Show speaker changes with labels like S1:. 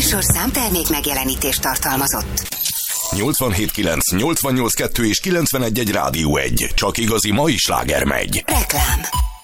S1: műsor számtermék megjelenítést tartalmazott.
S2: 87.9, 88.2 és 91.1 Rádió 1. Csak igazi mai sláger megy.
S1: Reklám.